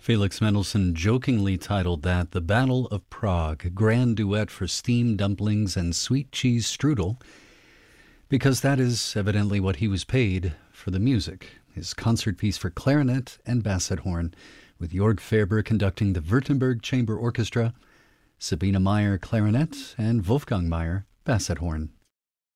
Felix Mendelssohn jokingly titled that The Battle of Prague, Grand Duet for Steamed Dumplings and Sweet Cheese Strudel, because that is evidently what he was paid for the music. His concert piece for clarinet and basset horn, with Jörg Ferber conducting the Württemberg Chamber Orchestra, Sabine Meyer clarinet, and Wolfgang Meyer basset horn.